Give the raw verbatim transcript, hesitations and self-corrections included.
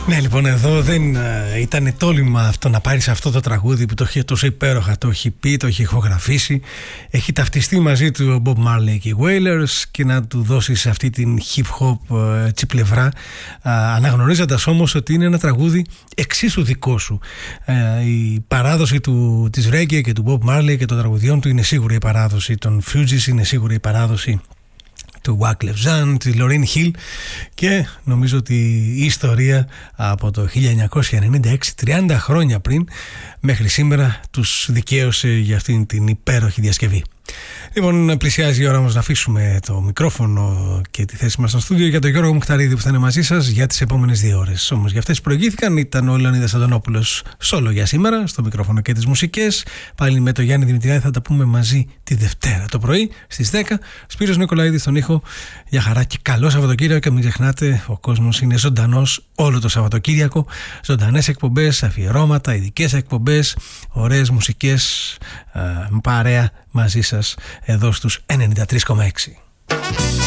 Ναι, λοιπόν, εδώ δεν uh, ήταν τόλμημα αυτό να πάρεις αυτό το τραγούδι που το έχει τόσο υπέροχα, το έχει πει, το έχει ηχογραφήσει. Έχει ταυτιστεί μαζί του ο Bob Marley και οι Wailers και να του δώσεις αυτή την hip-hop uh, έτσι πλευρά, uh, αναγνωρίζοντας όμως ότι είναι ένα τραγούδι εξίσου δικό σου. Uh, η παράδοση του, της reggae και του Bob Marley και των τραγουδιών του είναι σίγουρα η παράδοση των Fugees, είναι σίγουρα η παράδοση του Wyclef Jean, της Lauryn Hill, και νομίζω ότι η ιστορία από το χίλια εννιακόσια ενενήντα έξι, τριάντα χρόνια πριν, μέχρι σήμερα τους δικαίωσε για αυτήν την υπέροχη διασκευή. Λοιπόν, πλησιάζει η ώρα μας να αφήσουμε το μικρόφωνο και τη θέση μας στο στούντιο για τον Γιώργο Μουχταρίδη που θα είναι μαζί σας για τις επόμενες δύο ώρες. Όμως για αυτές που προηγήθηκαν ήταν ο Λεωνίδας Αντωνόπουλος σόλο για σήμερα, στο μικρόφωνο και τις μουσικές. Πάλι με τον Γιάννη Δημητριάδη θα τα πούμε μαζί τη Δευτέρα το πρωί στις δέκα. Σπύρος Νικολαίδης στον ήχο. Για χαρά και καλό Σαββατοκύριακο, και μην ξεχνάτε, ο κόσμος είναι ζωντανός όλο το Σαββατοκύριακο. Ζωντανές εκπομπές, αφιερώματα, ειδικές εκπομπές, ωραίες μουσικές, α, παρέα μαζί σας εδώ στους ενενήντα τρία κόμμα έξι.